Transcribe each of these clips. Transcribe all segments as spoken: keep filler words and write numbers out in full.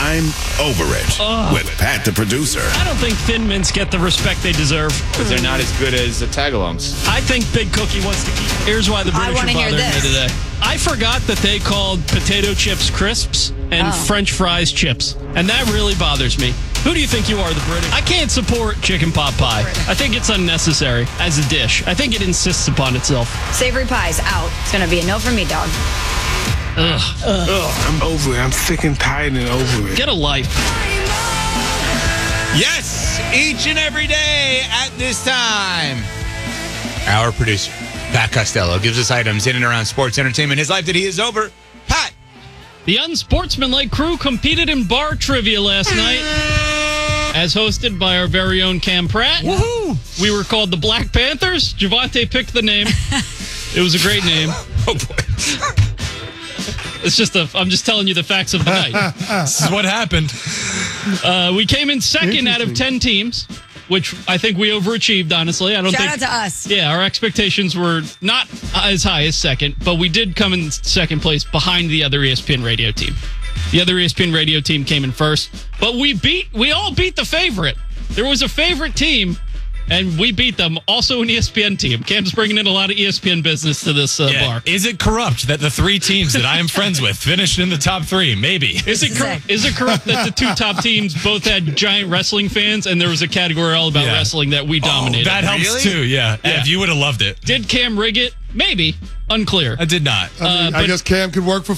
I'm Over It Ugh. with Pat the producer. I don't think Thin Mints get the respect they deserve. Because they're not as good as the Tagalongs. I think Big Cookie wants to keep. Here's why the I British are wanna hear bothering me this. today. I forgot that they called potato chips crisps and Oh. French fries chips. And that really bothers me. Who do you think you are, the British? I can't support chicken pot pie. I think it's unnecessary as a dish. I think it insists upon itself. Savory pie's out. It's going to be a no for me, dog. Ugh. I'm over it. I'm sick and tired and over it. Get a life. Yes, each and every day at this time. Our producer, Pat Costello, gives us items in and around sports entertainment. His life that he is over. Pat. The unsportsmanlike crew competed in bar trivia last night, as hosted by our very own Cam Pratt. Woohoo! We were called the Black Panthers. Javante picked the name. It was a great name. Oh, boy. It's just a, I'm just telling you the facts of the night. This is what happened. Uh, we came in second out of ten teams, which I think we overachieved, honestly. I don't Shout think, out to us. Yeah, our expectations were not as high as second, but we did come in second place behind the other E S P N radio team. The other E S P N radio team came in first, but we beat, we all beat the favorite. There was a favorite team, and we beat them. Also an E S P N team. Cam's bringing in a lot of E S P N business to this uh, Yeah. bar. Is it corrupt that the three teams that I am friends with finished in the top three? Maybe. Is it, cor- is it correct that the two top teams both had giant wrestling fans, and there was a category all about Yeah. wrestling that we dominated? That helps Really? too, yeah. Yeah. Ev, you would have loved it. Did Cam rig it? Maybe. Unclear. I did not. I, mean, Uh, I but- guess Cam could work for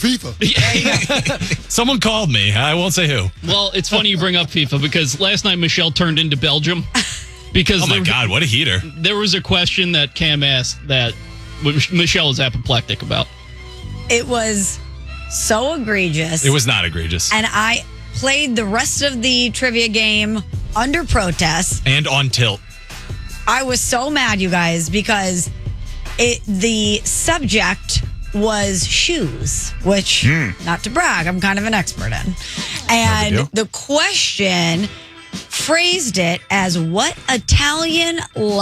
FIFA. Someone called me. I won't say who. Well, it's funny you bring up FIFA because last night Michelle turned into Belgium. Because Oh my there, God, what a heater. there was a question that Cam asked that Michelle was apoplectic about. It was so egregious. It was not egregious. And I played the rest of the trivia game under protest. And on tilt. I was so mad, you guys, because it the subject was shoes, which, not to brag, I'm kind of an expert in. And deal. the question phrased it as what Italian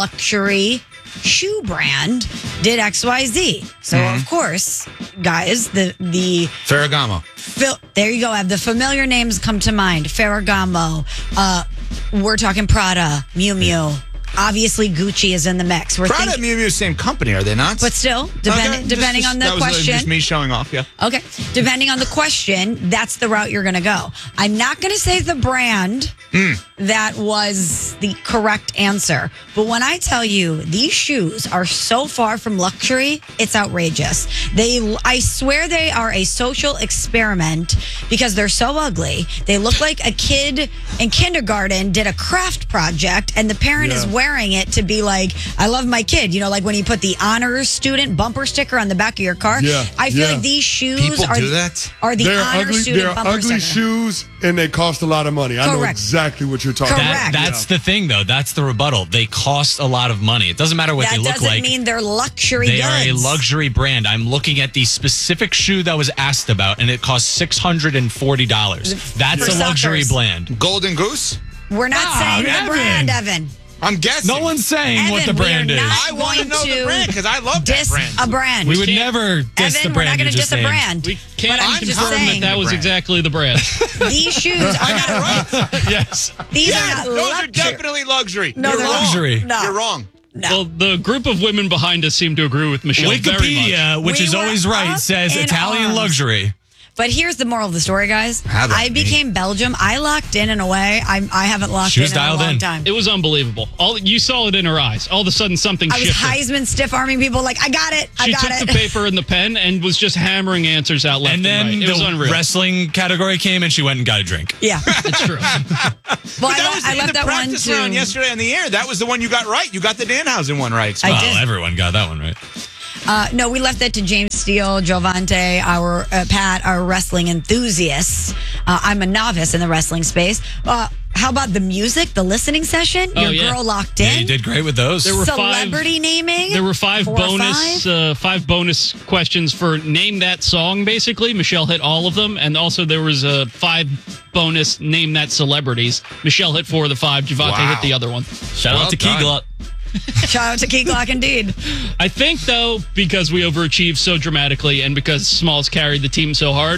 luxury shoe brand did X Y Z? So, of course, guys, the the Ferragamo. Fil- there you go. Have the familiar names come to mind? Ferragamo. Uh, we're talking Prada, Miu Miu. Obviously, Gucci is in the mix. We're Prada thinking, and Miu Miu, same company, are they not? but still, depend- Okay, depending just- on the that was, uh, question. just me showing off, yeah. Okay, depending on the question, that's the route you're going to go. I'm not going to say the brand that was the correct answer, but when I tell you these shoes are so far from luxury, it's outrageous. They, I swear, they are a social experiment because they're so ugly. They look like a kid in kindergarten did a craft project, and the parent is Yeah. wearing it to be like, "I love my kid." You know, like when you put the honors student bumper sticker on the back of your car. Yeah, I feel yeah. like these shoes People are do that? are the They're honor ugly. student They're bumper ugly sticker. shoes, and they cost a lot of money. I know Correct. exactly what you're talking Correct. That, that's the thing, though. That's the rebuttal. They cost a lot of money. It doesn't matter what That they look doesn't like. mean they're luxury They goods. are a luxury brand. I'm looking at the specific shoe that was asked about, and it costs six hundred forty dollars. That's For a luxury suckers. brand. Golden Goose? We're not Ah, saying the Evan. brand, Evan. I'm guessing. No one's saying Evan, what the brand we are is. not I want to going know the to brand because I love that Diss brand. a brand. We would can't- never diss Evan, the we're not brand going you to just diss a named. brand. We can't But I'm just confirm saying, that that was brand. exactly the brand. these shoes are I got it not. right. Yes. These Yeah, are not those luxury. are definitely luxury. No, You're they're wrong. luxury. No. You're wrong. No. Well, the group of women behind us seem to agree with Michelle very much. Wikipedia, which We is were always right, up says in Italian arms. luxury. But here's the moral of the story, guys. How about I me? became Belgium. I locked in in a way I, I haven't locked She was in in a dialed long in. time. It was unbelievable. All you saw it in her eyes. All of a sudden, something I was shifted. Heisman stiff arming people like, I got it. I She got took it. the paper and the pen and was just hammering answers out left And then and right. It was the unreal. wrestling category came and she went and got a drink. Yeah. It's true. Well, But I, that le- was I in left the that one practice to. round yesterday on the air. That was the one you got right. You got the Danhausen one right. I Well, did. everyone got that one right. Uh, no, we left that to James Steele, Giovante, our uh, Pat, our wrestling enthusiasts. Uh, I'm a novice in the wrestling space. Uh, how about the music, the listening session? Oh, Your yeah. girl locked in. Yeah, you did great with those. There were Celebrity five, naming. There were five Four or bonus, five? uh, five bonus questions for name that song. Basically, Michelle hit all of them, and also there was uh, five bonus name that celebrities. Michelle hit four of the five. Javante Wow. hit the other one. Shout Well out to done. Keeglut. Shout out to Key Glock, indeed. I think, though, because we overachieved so dramatically and because Smalls carried the team so hard,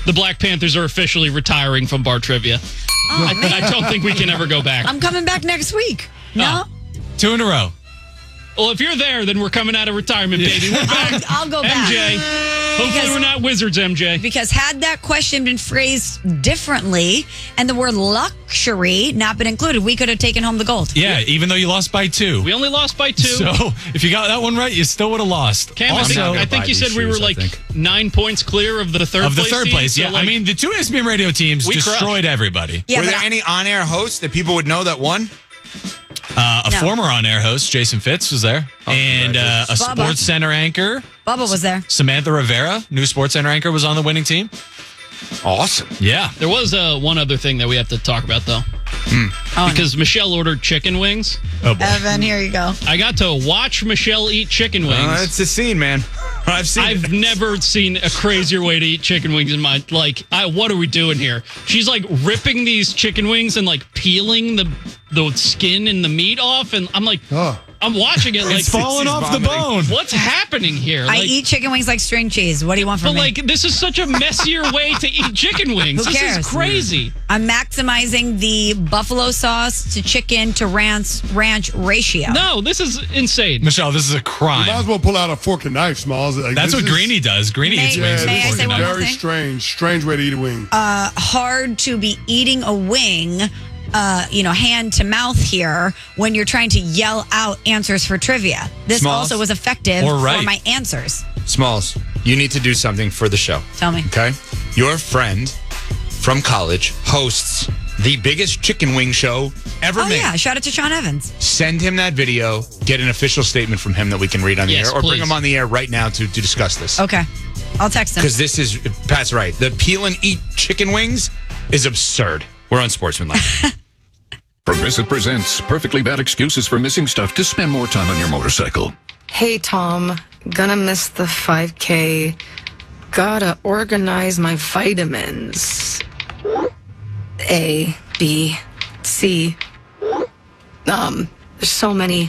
the Black Panthers are officially retiring from bar trivia. Oh, I, man. I don't think we can ever go back. I'm coming back next week. No? Oh. Two in a row. Well, if you're there, then we're coming out of retirement, baby. We're back. I'll, I'll go back. M J. Hopefully Because- we're not wizards, M J. Because had that question been phrased differently and the word luxury not been included, we could have taken home the gold. Yeah, even though you lost by two. We only lost by two. So if you got that one right, you still would have lost. Cam, I think, Also, I think you said we were shoes, I like think. nine points clear of the third of the place third team, place, so, yeah. like, I mean, the two S B M radio teams We destroyed crushed. everybody. Yeah, Were but there I- any on-air hosts that people would know that won? Uh, a No. former on-air host, Jason Fitz, was there. and uh, a congratulations. Bubba. Sports Center anchor, Bubba was there. Samantha Rivera, new Sports Center anchor, was on the winning team. Awesome. Yeah. There was uh, one other thing that we have to talk about, though. Oh, Because Michelle ordered chicken wings. Oh, boy. Evan, here you go. I got to watch Michelle eat chicken wings. Uh, it's a scene, man. I've seen I've it. never seen a crazier way to eat chicken wings in my like. I, what are we doing here? She's like ripping these chicken wings and like peeling the the skin and the meat off, and I'm like, Oh. I'm watching it like, It's falling he's off the vomiting. bone. what's happening here? I Like, eat chicken wings like string cheese. What do you want from but me? like, this is such a messier way to eat chicken wings. Who this cares? is crazy. I'm maximizing the buffalo sauce to chicken to ranch ranch ratio. No, this is insane. Michelle, this is a You might crime. as well pull out a fork and knife, Smalls. Like, That's this what is- Greeny does. Greeny May- eats wings with may a I fork say and one knife. more Very thing? strange, strange way to eat a wing. Hard to be eating a wing, uh, you know, hand to mouth here when you're trying to yell out answers for trivia. This Smalls. also was effective Or right. for my answers. Smalls, you need to do something for the show. Tell me. Okay? Your friend from college hosts the biggest chicken wing show ever Oh made. yeah, shout out to Sean Evans. Send him that video, get an official statement from him that we can read on the Yes, air, or bring please. him on the air right now to, to discuss this. Okay, I'll text him. Because this is, Pat's right. The peel and eat chicken wings is absurd. We're on Sportsmanlike. Progressive presents perfectly bad excuses for missing stuff to spend more time on your motorcycle. Hey, Tom. Gonna miss the five K. Gotta organize my vitamins. A, B, C. Um, there's so many.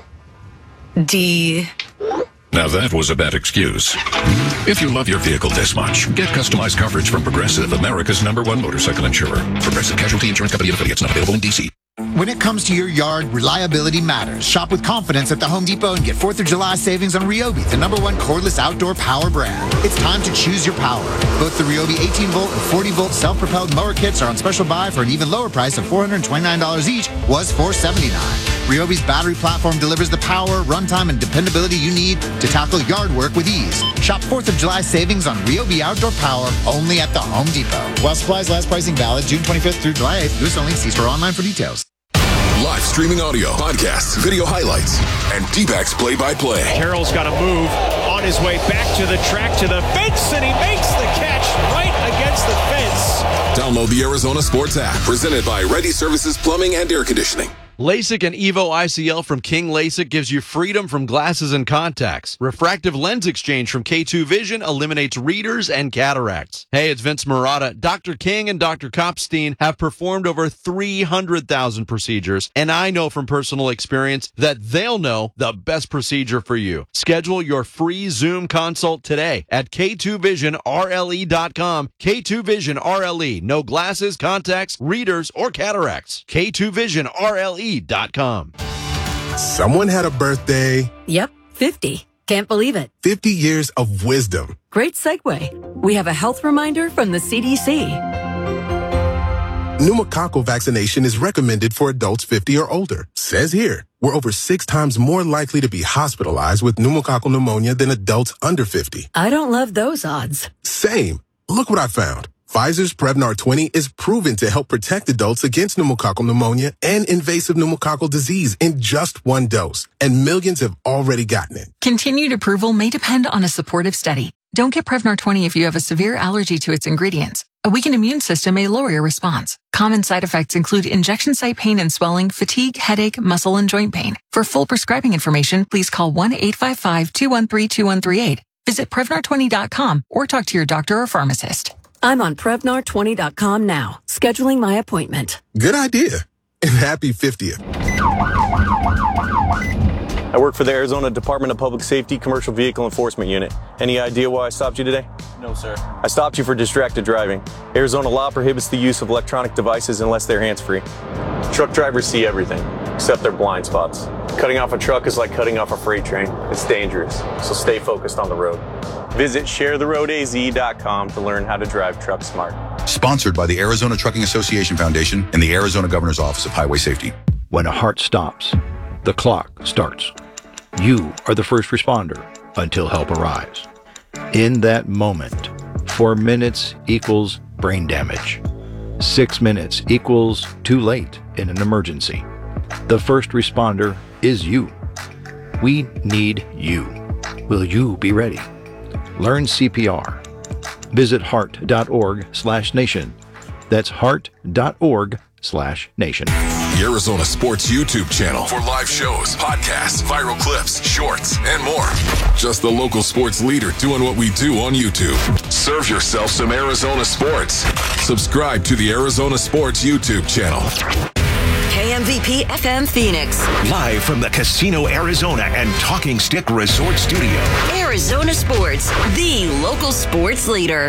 D. Now that was a bad excuse. If you love your vehicle this much, get customized coverage from Progressive, America's number one motorcycle insurer. Progressive Casualty Insurance Company and affiliates, not available in D C. When it comes to your yard, reliability matters. Shop with confidence at the Home Depot and get fourth of July savings on Ryobi, the number one cordless outdoor power brand. It's time to choose your power. Both the Ryobi eighteen volt and forty volt self-propelled mower kits are on special buy for an even lower price of four hundred twenty-nine dollars each, was four hundred seventy-nine dollars. Ryobi's battery platform delivers the power, runtime, and dependability you need to tackle yard work with ease. Shop fourth of July savings on Ryobi outdoor power only at the Home Depot. While supplies last, pricing valid June twenty-fifth through July eighth. U S only. See store online for details. Live streaming audio, podcasts, video highlights, and D-backs play-by-play. Carroll's got to move on his way back to the track, to the fence, and he makes the catch right against the fence. Download the Arizona Sports app, presented by Ready Services Plumbing and Air Conditioning. LASIK and EVO I C L from King LASIK gives you freedom from glasses and contacts. Refractive lens exchange from K two Vision eliminates readers and cataracts. Hey, it's Vince Murata. Doctor King and Doctor Kopstein have performed over three hundred thousand procedures, and I know from personal experience that they'll know the best procedure for you. Schedule your free Zoom consult today at K two vision R L E dot com. K two Vision R L E. No glasses, contacts, readers, or cataracts. K two Vision R L E dot com. Someone had a birthday. Yep, fifty. Can't believe it. fifty years of wisdom. Great segue. We have a health reminder from the C D C. Pneumococcal vaccination is recommended for adults fifty or older. Says here, we're over six times more likely to be hospitalized with pneumococcal pneumonia than adults under fifty. I don't love those odds. Same. Look what I found. Pfizer's Prevnar twenty is proven to help protect adults against pneumococcal pneumonia and invasive pneumococcal disease in just one dose, and millions have already gotten it. Continued approval may depend on a supportive study. Don't get Prevnar twenty if you have a severe allergy to its ingredients. A weakened immune system may lower your response. Common side effects include injection site pain and swelling, fatigue, headache, muscle, and joint pain. For full prescribing information, please call one eight five five, two one three, two one three eight. Visit Prevnar twenty dot com or talk to your doctor or pharmacist. I'm on Prevnar twenty dot com now, scheduling my appointment. Good idea. And happy fiftieth. I work for the Arizona Department of Public Safety Commercial Vehicle Enforcement Unit. Any idea why I stopped you today? No, sir. I stopped you for distracted driving. Arizona law prohibits the use of electronic devices unless they're hands-free. Truck drivers see everything, except their blind spots. Cutting off a truck is like cutting off a freight train. It's dangerous, so stay focused on the road. Visit share the road a z dot com to learn how to drive truck smart. Sponsored by the Arizona Trucking Association Foundation and the Arizona Governor's Office of Highway Safety. When a heart stops, the clock starts. You are the first responder until help arrives. In that moment, four minutes equals brain damage. Six minutes equals too late in an emergency. The first responder is you. We need you. Will you be ready? Learn C P R. Visit heart.org slash nation. That's heart.org slash nation. The Arizona Sports YouTube channel for live shows, podcasts, viral clips, shorts, and more. Just the local sports leader doing what we do on YouTube. Serve yourself some Arizona sports. Subscribe to the Arizona Sports YouTube channel. K M V P F M Phoenix. Live from the Casino Arizona and Talking Stick Resort Studio. Arizona Sports, the local sports leader.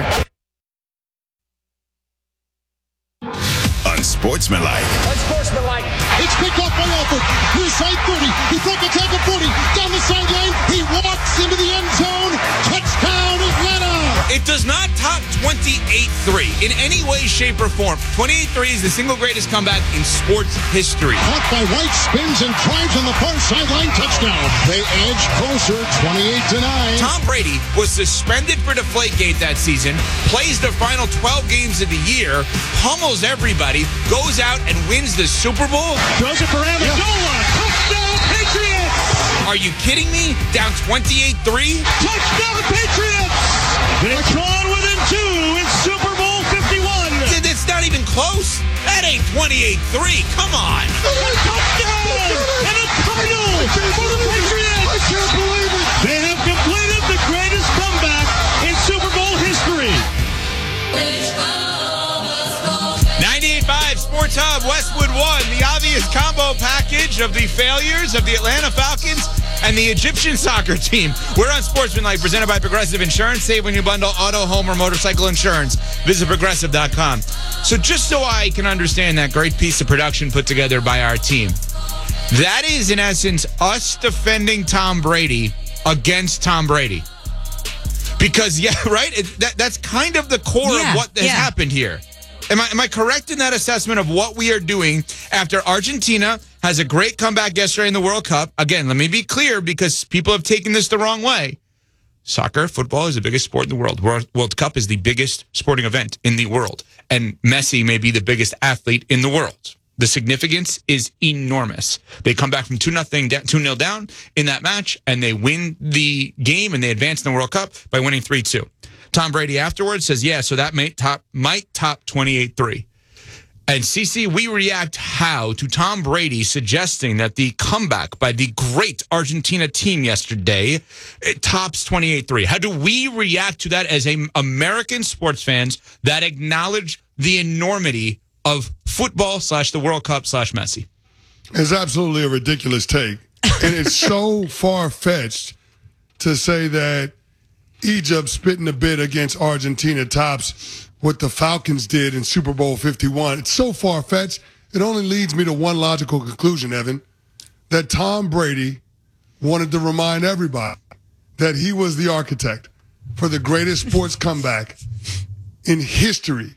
Unsportsmanlike. Unsportsmanlike. It's picked up by Alford. Near side thirty. He broke a tackle forty. Down the sideline. He walks into the end zone. Touchdown, Atlanta. It does not top twenty-eight three in any way, shape, or form. twenty-eight three is the single greatest comeback in sports history. Caught by White, spins and drives on the far sideline. Touchdown. They edge closer, twenty-eight to nine. Tom Brady was suspended for Deflategate that season, plays the final twelve games of the year, pummels everybody, goes out and wins the Super Bowl. Throws it for Amendola. Touchdown, Patriots. Are you kidding me? Down twenty-eight three? Touchdown, Patriots. They're drawn within two in Super Bowl fifty-one. It's not even close. That ain't twenty-eight three. Come on. A touchdown and a title for the Patriots. I can't believe it. They have completed the greatest comeback in Super Bowl history. ninety-eight point five Sports Hub, Westwood One, the obvious combo package of the failures of the Atlanta Falcons and the Egyptian soccer team. We're on Sportsmanlike, presented by Progressive Insurance. Save when you bundle auto, home, or motorcycle insurance. Visit progressive dot com. So just so I can understand that great piece of production put together by our team, that is, in essence, us defending Tom Brady against Tom Brady. Because, yeah, right? It, that, that's kind of the core yeah, of what has yeah. happened here. Am I, am I correct in that assessment of what we are doing after Argentina has a great comeback yesterday in the World Cup? Again, let me be clear because people have taken this the wrong way. Soccer, football is the biggest sport in the world. World, World Cup is the biggest sporting event in the world. And Messi may be the biggest athlete in the world. The significance is enormous. They come back from two nothing, two nil down in that match, and they win the game, and they advance in the World Cup by winning three two. Tom Brady afterwards says, yeah, so that might top, might top twenty-eight three. And C C, we react how to Tom Brady suggesting that the comeback by the great Argentina team yesterday it tops twenty-eight three. How do we react to that as a American sports fans that acknowledge the enormity of football slash the World Cup slash Messi? It's absolutely a ridiculous take. And it's so far-fetched to say that Egypt spitting the bit against Argentina tops what the Falcons did in Super Bowl fifty-one. It's so far-fetched, it only leads me to one logical conclusion, Evan, that Tom Brady wanted to remind everybody that he was the architect for the greatest sports comeback in history.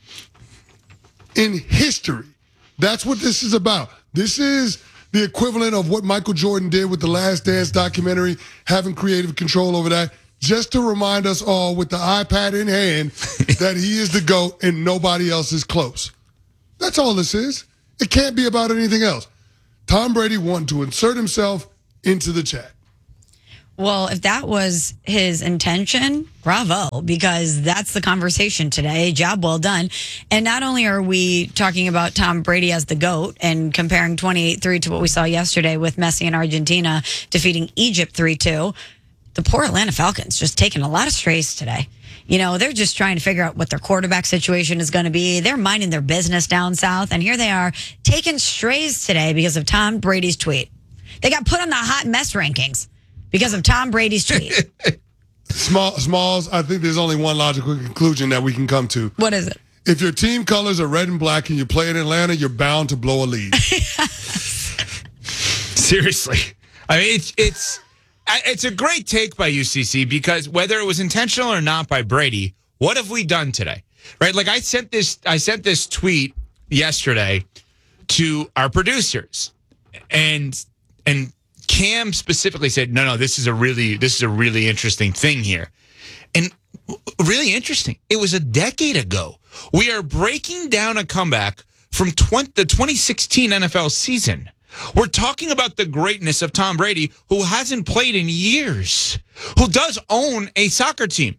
In history. That's what this is about. This is the equivalent of what Michael Jordan did with the Last Dance documentary, having creative control over that, just to remind us all with the iPad in hand that he is the GOAT and nobody else is close. That's all this is. It can't be about anything else. Tom Brady wanted to insert himself into the chat. Well, if that was his intention, bravo, because that's the conversation today. Job well done. And not only are we talking about Tom Brady as the GOAT and comparing twenty-eight three to what we saw yesterday with Messi and Argentina defeating Egypt three two, the poor Atlanta Falcons just taking a lot of strays today. You know, they're just trying to figure out what their quarterback situation is going to be. They're minding their business down south. And here they are taking strays today because of Tom Brady's tweet. They got put on the hot mess rankings because of Tom Brady's tweet. Small, Smalls, I think there's only one logical conclusion that we can come to. What is it? If your team colors are red and black and you play in Atlanta, you're bound to blow a lead. Seriously. I mean, it's it's it's a great take by U C C because whether it was intentional or not by Brady, what have we done today? Right? Like I sent this I sent this tweet yesterday to our producers. And and Cam specifically said, "No, no, this is a really this is a really interesting thing here." And really interesting. It was a decade ago. We are breaking down a comeback from twenty, the twenty sixteen N F L season. We're talking about the greatness of Tom Brady, who hasn't played in years, who does own a soccer team.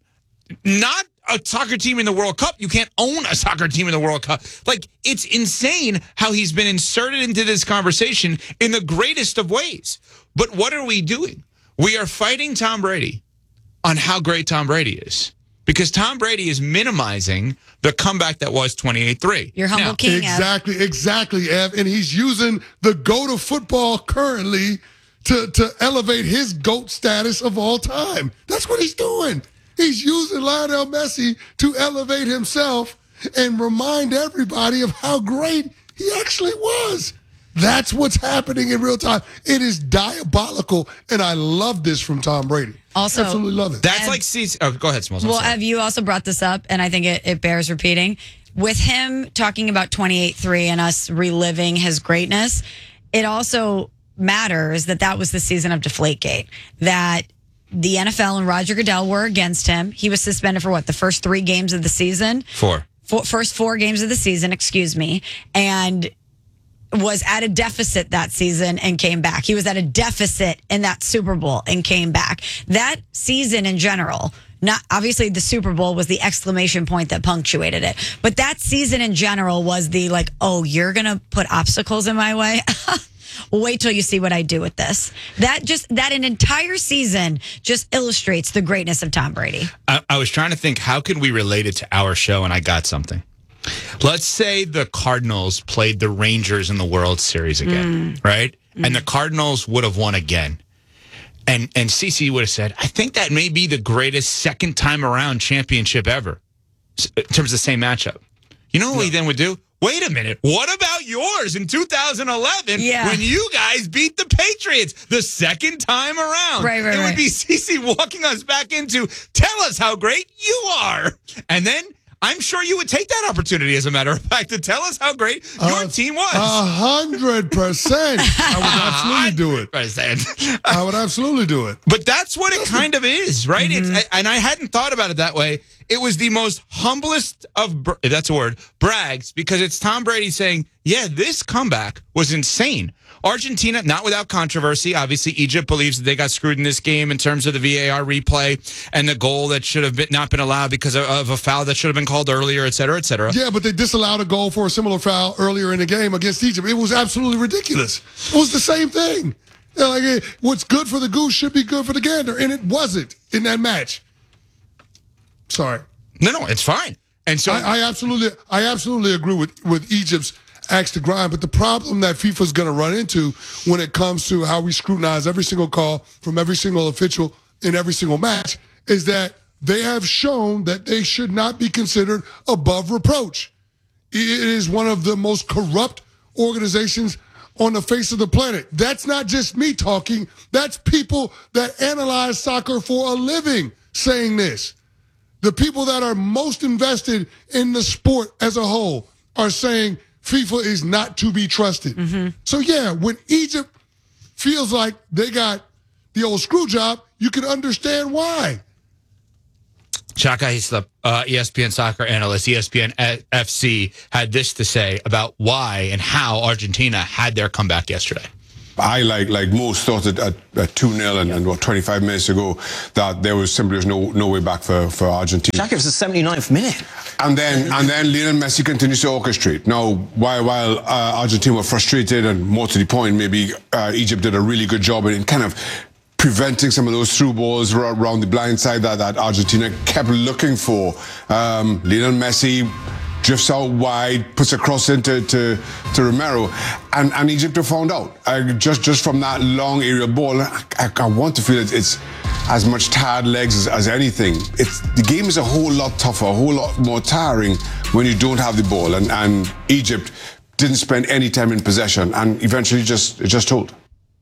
Not a soccer team in the World Cup. You can't own a soccer team in the World Cup. Like, it's insane how he's been inserted into this conversation in the greatest of ways. But what are we doing? We are fighting Tom Brady on how great Tom Brady is. Because Tom Brady is minimizing the comeback that was twenty-eight three. Your humble now, king, Exactly, Ev. exactly, Ev. And he's using the GOAT of football currently to, to elevate his GOAT status of all time. That's what he's doing. He's using Lionel Messi to elevate himself and remind everybody of how great he actually was. That's what's happening in real time. It is diabolical, and I love this from Tom Brady. Also, absolutely love it. That's Ev, like C C. Oh, go ahead, Smalls. Well, Ev, you also brought this up, and I think it, it bears repeating. With him talking about twenty-eight three and us reliving his greatness, it also matters that that was the season of Deflategate. That the N F L and Roger Goodell were against him. He was suspended for what, the first three games of the season? Four. Four first four games of the season, excuse me. And was at a deficit that season and came back. He was at a deficit in that Super Bowl and came back. That season in general, not obviously the Super Bowl was the exclamation point that punctuated it. But that season in general was the like, oh, you're going to put obstacles in my way? Wait till you see what I do with this. That just, that an entire season just illustrates the greatness of Tom Brady. I, I was trying to think, how can we relate it to our show? And I got something. Let's say the Cardinals played the Rangers in the World Series again, mm. right? Mm. And the Cardinals would have won again. And and C C would have said, I think that may be the greatest second time around championship ever in terms of the same matchup. You know what no. he then would do? Wait a minute. What about yours in two thousand eleven yeah. when you guys beat the Patriots the second time around? Right, right, It right. would be C C walking us back into, tell us how great you are. And then I'm sure you would take that opportunity, as a matter of fact, to tell us how great your uh, team was. A hundred percent. I would absolutely do it. Percent. I would absolutely do it. But that's what it kind of is, right? Mm-hmm. It's, and I hadn't thought about it that way. It was the most humblest of, if that's a word, brags, because it's Tom Brady saying, yeah, this comeback was insane. Argentina, not without controversy. Obviously, Egypt believes that they got screwed in this game in terms of the V A R replay and the goal that should have been, not been allowed because of, of a foul that should have been called earlier, et cetera, et cetera. Yeah, but they disallowed a goal for a similar foul earlier in the game against Egypt. It was absolutely ridiculous. It was the same thing. They're like, hey, what's good for the goose should be good for the gander, and it wasn't in that match. Sorry. No, no, it's fine. And so I, I absolutely, I absolutely agree with with Egypt's axe to grind. But the problem that FIFA's going to run into when it comes to how we scrutinize every single call from every single official in every single match is that they have shown that they should not be considered above reproach. It is one of the most corrupt organizations on the face of the planet. That's not just me talking. That's people that analyze soccer for a living saying this. The people that are most invested in the sport as a whole are saying FIFA is not to be trusted. Mm-hmm. So, yeah, when Egypt feels like they got the old screw job, you can understand why. Chaka Hislop, uh, E S P N soccer analyst, E S P N F C, had this to say about why and how Argentina had their comeback yesterday. I, like like most, thought at, at, at two nil and, and what, twenty-five minutes ago, that there was simply no no way back for, for Argentina. Jack, it was the seventy-ninth minute. And then and then Lionel Messi continues to orchestrate. Now, while, while uh, Argentina were frustrated, and more to the point, maybe uh, Egypt did a really good job in kind of preventing some of those through balls around the blind side that, that Argentina kept looking for. Um, Lionel Messi drifts out wide, puts a cross into to, to Romero, and, and Egypt have found out. Uh, just just from that long area ball, I, I, I want to feel it, it's as much tired legs as, as anything. It's the game is a whole lot tougher, a whole lot more tiring when you don't have the ball, and, and Egypt didn't spend any time in possession, and eventually just just told.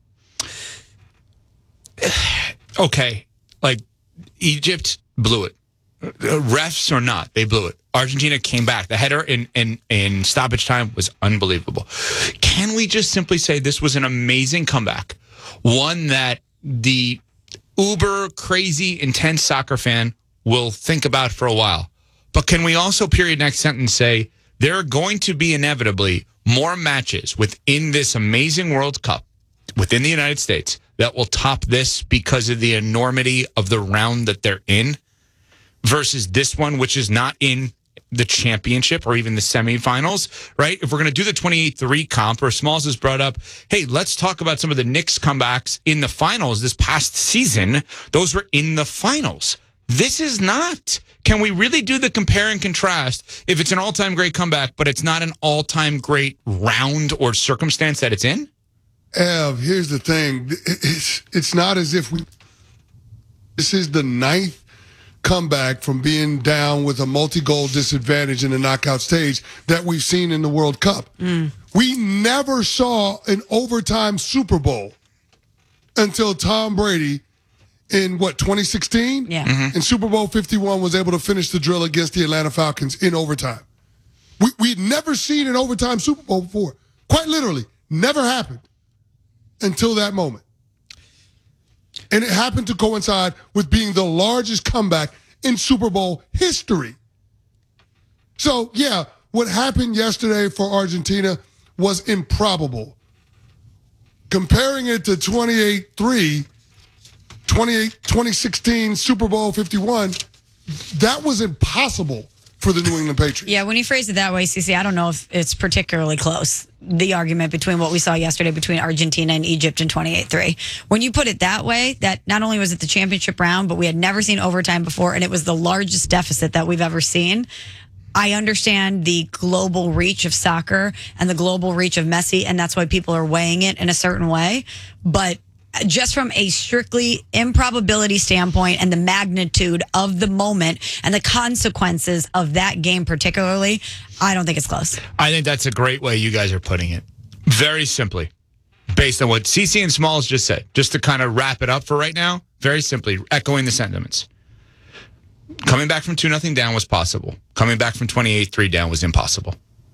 Okay, like Egypt blew it. Refs or not, they blew it. Argentina came back. The header in, in, in stoppage time was unbelievable. Can we just simply say this was an amazing comeback? One that the uber crazy, intense soccer fan will think about for a while. But can we also, period, next sentence, say there are going to be inevitably more matches within this amazing World Cup, within the United States, that will top this because of the enormity of the round that they're in, versus this one, which is not in the championship or even the semifinals, right? If we're going to do the twenty-eight three comp, or Smalls has brought up, hey, let's talk about some of the Knicks comebacks in the finals this past season. Those were in the finals. This is not. Can we really do the compare and contrast if it's an all-time great comeback, but it's not an all-time great round or circumstance that it's in? Ev, here's the thing. It's, it's not as if we... This is the ninth comeback from being down with a multi-goal disadvantage in the knockout stage that we've seen in the World Cup. Mm. We never saw an overtime Super Bowl until Tom Brady in, what, twenty sixteen? Yeah. Mm-hmm. In Super Bowl fifty-one was able to finish the drill against the Atlanta Falcons in overtime. We, we'd never seen an overtime Super Bowl before. Quite literally. Never happened until that moment. And it happened to coincide with being the largest comeback in Super Bowl history. So, yeah, what happened yesterday for Argentina was improbable. Comparing it to twenty-eight three, twenty-eight, twenty sixteen Super Bowl fifty-one, that was impossible for the New England Patriots. Yeah, when you phrase it that way, Cece, I don't know if it's particularly close, the argument between what we saw yesterday between Argentina and Egypt in twenty-eight three. When you put it that way, that not only was it the championship round, but we had never seen overtime before, and it was the largest deficit that we've ever seen. I understand the global reach of soccer and the global reach of Messi, and that's why people are weighing it in a certain way. But just from a strictly improbability standpoint and the magnitude of the moment and the consequences of that game particularly, I don't think it's close. I think that's a great way you guys are putting it. Very simply, based on what Cece and Smalls just said, just to kind of wrap it up for right now, very simply, echoing the sentiments. Coming back from two nothing down was possible. Coming back from twenty-eight three down was impossible.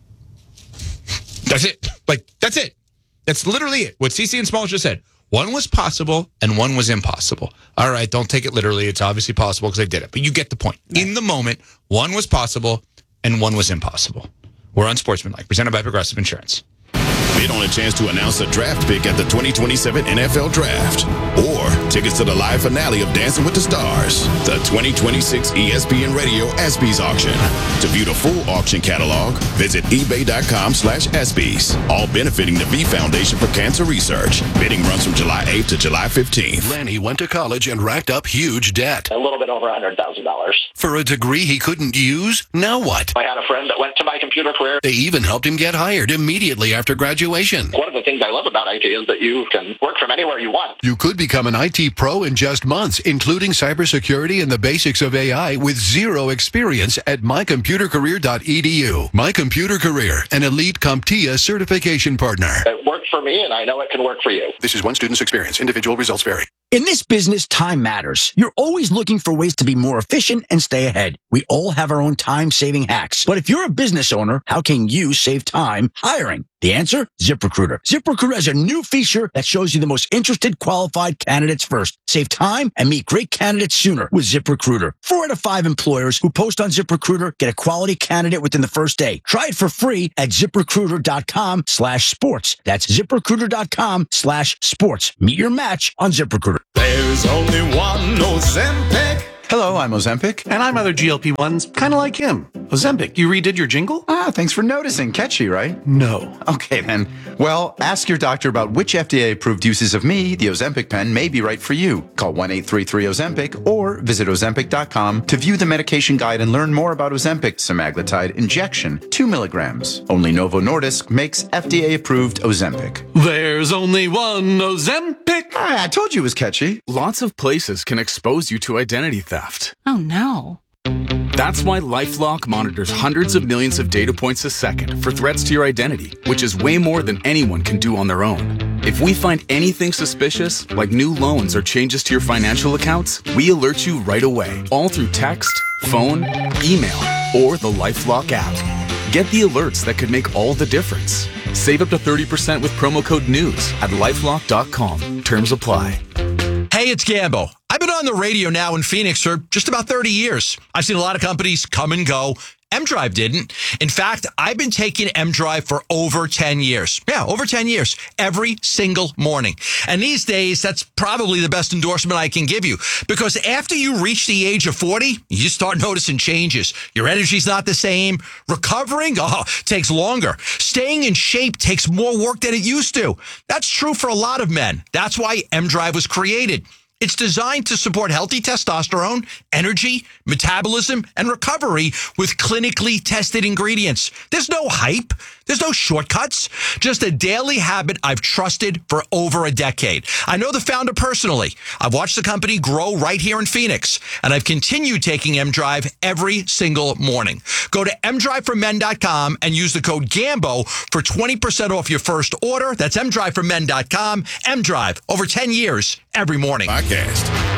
That's it. Like, that's it. That's literally it. What Cece and Smalls just said. One was possible and one was impossible. All right, don't take it literally. It's obviously possible because I did it. But you get the point. Right. In the moment, one was possible and one was impossible. We're on Sportsmanlike, presented by Progressive Insurance. Bid on a chance to announce a draft pick at the twenty twenty-seven N F L Draft. Or tickets to the live finale of Dancing with the Stars. The twenty twenty-six E S P N Radio ESPYs auction. To view the full auction catalog, visit ebay.com slash ESPYs. All benefiting the V Foundation for Cancer Research. Bidding runs from July eighth to July fifteenth. Lenny went to college and racked up huge debt. A little bit over one hundred thousand dollars. For a degree he couldn't use? Now what? I had a friend that went to my computer career. They even helped him get hired immediately after graduation. One of the things I love about I T is that you can work from anywhere you want. You could become an I T pro in just months, including cybersecurity and the basics of A I with zero experience at my computer career dot e d u. My Computer Career, an elite CompTIA certification partner. It worked for me, and I know it can work for you. This is one student's experience. Individual results vary. In this business, time matters. You're always looking for ways to be more efficient and stay ahead. We all have our own time-saving hacks. But if you're a business owner, how can you save time hiring? The answer? ZipRecruiter. ZipRecruiter has a new feature that shows you the most interested qualified candidates first. Save time and meet great candidates sooner with ZipRecruiter. Four out of five employers who post on ZipRecruiter get a quality candidate within the first day. Try it for free at ZipRecruiter.com slash sports. That's ZipRecruiter.com slash sports. Meet your match on ZipRecruiter. There's only one Ozempic Hello, I'm Ozempic. And I'm other G L P ones, kind of like him. Ozempic, you redid your jingle? Ah, thanks for noticing. Catchy, right? No. Okay, then. Well, ask your doctor about which F D A-approved uses of me, the Ozempic pen, may be right for you. Call one eight three three Ozempic or visit Ozempic dot com to view the medication guide and learn more about Ozempic semaglutide injection, two milligrams. Only Novo Nordisk makes F D A-approved Ozempic. There's only one Ozempic. Ah, I told you it was catchy. Lots of places can expose you to identity theft. Oh, no. That's why LifeLock monitors hundreds of millions of data points a second for threats to your identity, which is way more than anyone can do on their own. If we find anything suspicious, like new loans or changes to your financial accounts, we alert you right away, all through text, phone, email, or the LifeLock app. Get the alerts that could make all the difference. Save up to thirty percent with promo code NEWS at lifelock dot com. Terms apply. Hey, it's Gambo. I've been on the radio now in Phoenix for just about thirty years. I've seen a lot of companies come and go. M-Drive didn't. In fact, I've been taking M-Drive for over ten years. Yeah, over ten years. Every single morning. And these days, that's probably the best endorsement I can give you. Because after you reach the age of forty, you start noticing changes. Your energy's not the same. Recovering, oh, takes longer. Staying in shape takes more work than it used to. That's true for a lot of men. That's why M-Drive was created. It's designed to support healthy testosterone, energy, metabolism, and recovery with clinically tested ingredients. There's no hype. There's no shortcuts. Just a daily habit I've trusted for over a decade. I know the founder personally. I've watched the company grow right here in Phoenix, and I've continued taking M-Drive every single morning. Go to m drive for men dot com and use the code GAMBO for twenty percent off your first order. That's m drive for men dot com. M-Drive, over ten years, every morning. Podcast.